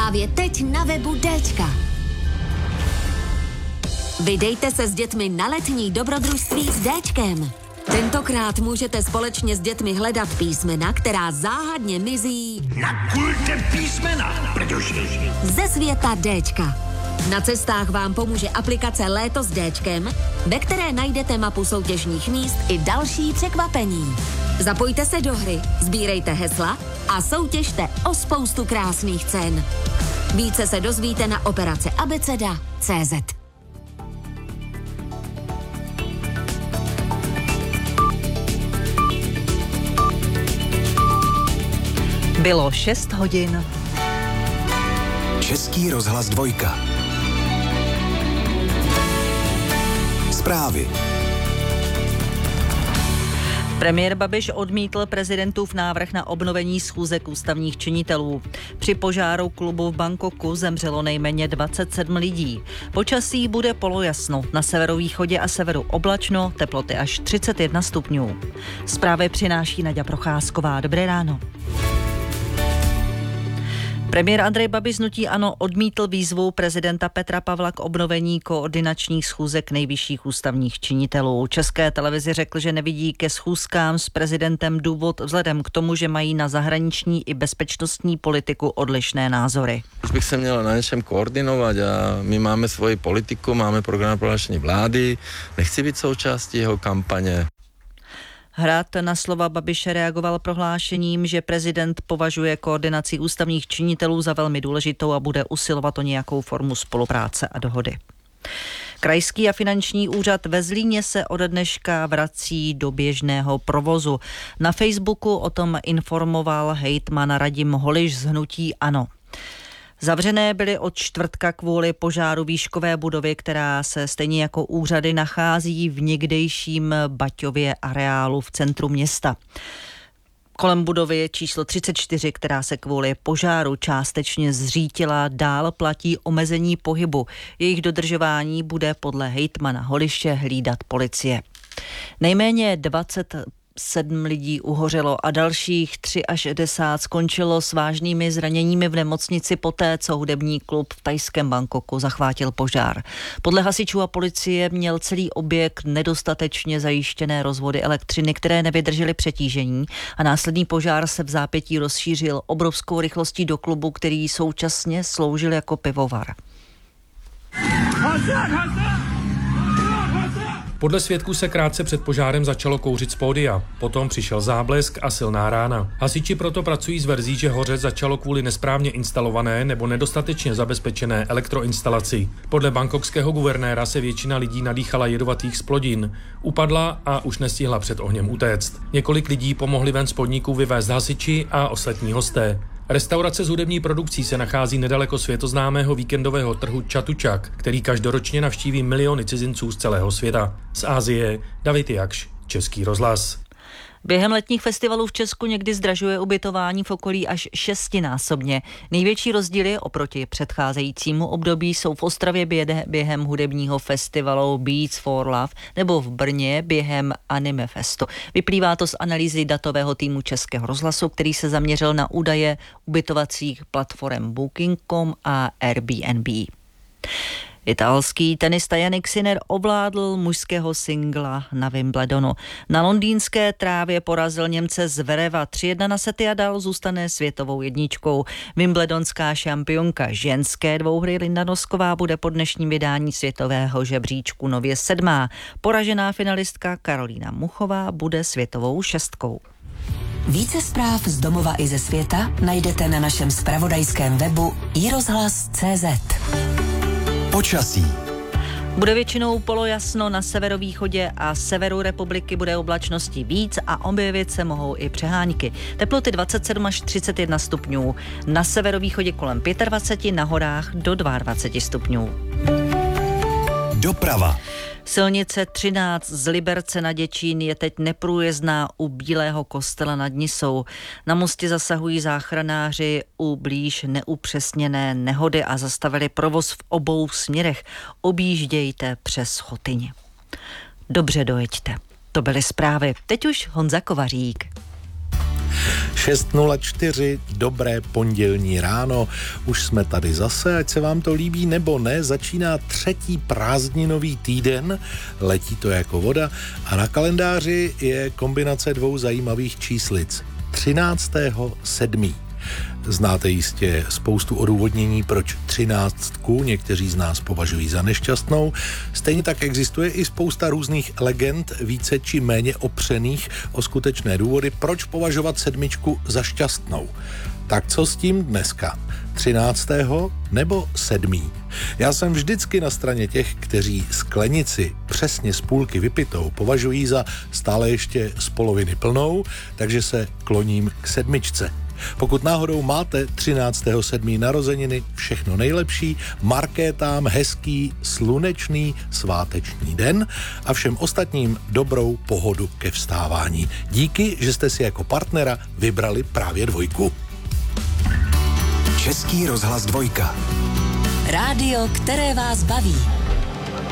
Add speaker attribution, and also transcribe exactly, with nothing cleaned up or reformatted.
Speaker 1: Právě teď na webu Déčka. Vydejte se s dětmi na letní dobrodružství s Déčkem. Tentokrát můžete společně s dětmi hledat písmena, která záhadně mizí
Speaker 2: na kulte písmena, protože
Speaker 1: ze světa Déčka. Na cestách vám pomůže aplikace Léto s Déčkem, ve které najdete mapu soutěžních míst i další překvapení. Zapojte se do hry, sbírejte hesla a soutěžte o spoustu krásných cen. Více se dozvíte na operace abeceda tečka cé zet.
Speaker 3: Bylo šest hodin.
Speaker 4: Český rozhlas dvojka. Zprávy.
Speaker 3: Premiér Babiš odmítl prezidentův návrh na obnovení schůzek ústavních činitelů. Při požáru klubu v Bangkoku zemřelo nejméně dvacet sedm lidí. Počasí bude polojasno, na severovýchodě a severu oblačno, teploty až třicet jedna stupňů. Zprávy přináší Naďa Procházková. Dobré ráno. Premiér Andrej Babiš z hnutí ANO odmítl výzvu prezidenta Petra Pavla k obnovení koordinačních schůzek nejvyšších ústavních činitelů. České televizi řekl, že nevidí ke schůzkám s prezidentem důvod vzhledem k tomu, že mají na zahraniční i bezpečnostní politiku odlišné názory.
Speaker 5: Už bych se měl na něčem koordinovat a my máme svoji politiku, máme program prohlášení vlády, nechci být součástí jeho kampaně.
Speaker 3: Hrad na slova Babiše reagoval prohlášením, že prezident považuje koordinaci ústavních činitelů za velmi důležitou a bude usilovat o nějakou formu spolupráce a dohody. Krajský a finanční úřad ve Zlíně se ode dneška vrací do běžného provozu. Na Facebooku o tom informoval hejtman Radim Holiš z hnutí ANO. Zavřené byly od čtvrtka kvůli požáru výškové budovy, která se stejně jako úřady nachází v někdejším Baťově areálu v centru města. Kolem budovy je číslo třicet čtyři, která se kvůli požáru částečně zřítila, dál platí omezení pohybu. Jejich dodržování bude podle hejtmana Holiše hlídat policie. Nejméně dvacet sedm lidí uhořelo a dalších tři až šedesát skončilo s vážnými zraněními v nemocnici poté, co hudební klub v thajském Bangkoku zachvátil požár. Podle hasičů a policie měl celý objekt nedostatečně zajištěné rozvody elektřiny, které nevydržely přetížení a následný požár se v zápětí rozšířil obrovskou rychlostí do klubu, který současně sloužil jako pivovar.
Speaker 6: Podle svědků se krátce před požárem začalo kouřit z pódia. Potom přišel záblesk a silná rána. Hasiči proto pracují s verzí, že hořet začalo kvůli nesprávně instalované nebo nedostatečně zabezpečené elektroinstalaci. Podle bangkokského guvernéra se většina lidí nadýchala jedovatých zplodin. Upadla a už nestihla před ohněm utéct. Několik lidí pomohli ven z podniku vyvést hasiči a ostatní hosté. Restaurace s hudební produkcí se nachází nedaleko světoznámého víkendového trhu Chatuchak, který každoročně navštíví miliony cizinců z celého světa. Z Asie David Jakš, Český rozhlas.
Speaker 3: Během letních festivalů v Česku někdy zdražuje ubytování v okolí až šestinásobně. Největší rozdíly oproti předcházejícímu období jsou v Ostravě během hudebního festivalu Beats for Love nebo v Brně během Anime Festu. Vyplývá to z analýzy datového týmu Českého rozhlasu, který se zaměřil na údaje ubytovacích platform Booking tečka com a Airbnb. Italský tenista Jannik Sinner ovládl mužského singla na Wimbledonu. Na londýnské trávě porazil Němce Zvereva tři jedna na sety a dál zůstane světovou jedničkou. Wimbledonská šampionka ženské dvouhry Linda Nosková bude po dnešním vydání světového žebříčku nově sedmá. Poražená finalistka Karolína Muchová bude světovou šestkou.
Speaker 7: Více zpráv z domova i ze světa najdete na našem zpravodajském webu i rozhlas tečka cé zet.
Speaker 4: Počasí.
Speaker 3: Bude většinou polojasno, na severovýchodě a severu republiky bude oblačnosti víc a objevit se mohou i přehánky. Teploty dvacet sedm až třicet jedna stupňů, na severovýchodě kolem dvacet pět, na horách do dvacet dva stupňů.
Speaker 4: Doprava.
Speaker 3: Silnice třináct z Liberce na Děčín je teď neprůjezdná u Bílého kostela nad Nisou. Na mostě zasahují záchranáři u blíž neupřesněné nehody a zastavili provoz v obou směrech. Objíždějte přes Chotyň. Dobře dojeďte. To byly zprávy. Teď už Honza Kovařík.
Speaker 8: šest nula čtyři, dobré pondělní ráno, už jsme tady zase, ať se vám to líbí nebo ne, začíná třetí prázdninový týden, letí to jako voda a na kalendáři je kombinace dvou zajímavých číslic. třináctého sedmého Znáte jistě spoustu odůvodnění, proč třináctku někteří z nás považují za nešťastnou. Stejně tak existuje i spousta různých legend, více či méně opřených o skutečné důvody, proč považovat sedmičku za šťastnou. Tak co s tím dneska? třináctého nebo sedmý Já jsem vždycky na straně těch, kteří sklenici přesně z půlky vypitou považují za stále ještě z poloviny plnou, takže se kloním k sedmičce. Pokud náhodou máte třináctého sedmého narozeniny, všechno nejlepší, markétám hezký, slunečný, sváteční den a všem ostatním dobrou pohodu ke vstávání. Díky, že jste si jako partnera vybrali právě dvojku.
Speaker 4: Český rozhlas dvojka.
Speaker 7: Rádio, které vás baví.